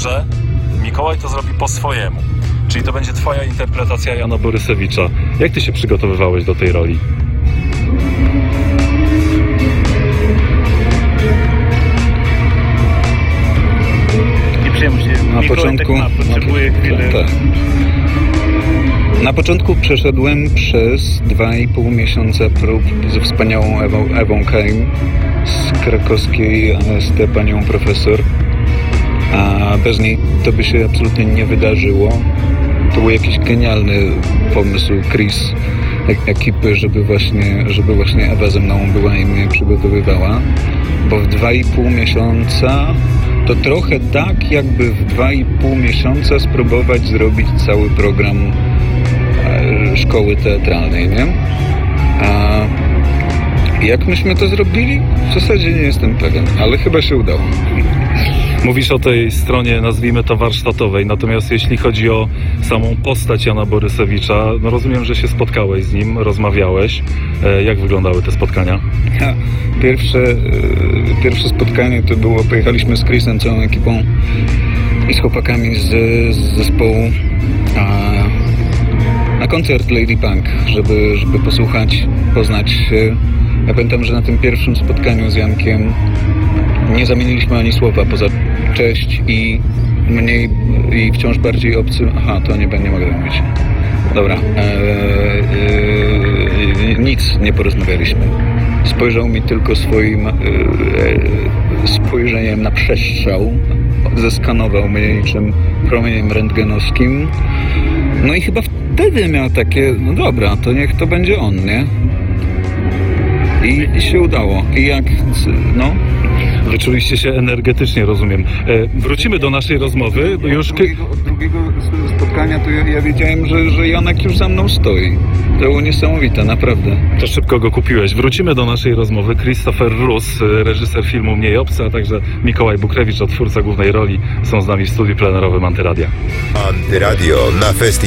że Mikołaj to zrobi po swojemu. Czyli to będzie twoja interpretacja Jana Borysewicza. Jak ty się przygotowywałeś do tej roli? Nie przejmuj się. Na początku potrzebuje chwilę. tak. Na początku przeszedłem przez 2,5 miesiąca prób ze wspaniałą Ewą Keim z krakowskiej AST, panią profesor. A bez niej to by się absolutnie nie wydarzyło. To był jakiś genialny pomysł Chris ekipy, żeby właśnie Ewa ze mną była i mnie przygotowywała. Bo w 2,5 miesiąca to trochę tak, jakby w 2,5 miesiąca spróbować zrobić cały program szkoły teatralnej, nie? A jak myśmy to zrobili? W zasadzie nie jestem pewien, ale chyba się udało. Mówisz o tej stronie, nazwijmy to warsztatowej, natomiast jeśli chodzi o samą postać Jana Borysewicza, no rozumiem, że się spotkałeś z nim, rozmawiałeś. Jak wyglądały te spotkania? Pierwsze spotkanie to było, pojechaliśmy z Chrisem, całą ekipą i z chłopakami z zespołu na koncert Lady Punk, żeby posłuchać, poznać się. Ja pamiętam, że na tym pierwszym spotkaniu z Jankiem nie zamieniliśmy ani słowa poza cześć i mniej i wciąż bardziej obcy. Aha, to nie mogę mówić. Dobra. Nic nie porozmawialiśmy. Spojrzał mi tylko swoim spojrzeniem na przestrzał. Zeskanował mnie niczym promieniem rentgenowskim. No i chyba wtedy miał takie, no dobra, to niech to będzie on, nie? I się udało. I jak, no... Wyczuliście się energetycznie, rozumiem. Wrócimy do naszej rozmowy. Już Od drugiego spotkania to ja wiedziałem, że Janek już za mną stoi. To było niesamowite, naprawdę. To szybko go kupiłeś. Wrócimy do naszej rozmowy. Christopher Roos, reżyser filmu Mniej obcy, a także Mikołaj Bukrewicz, twórca głównej roli, są z nami w studiu plenerowym Antyradia. Antyradio na festiwalu.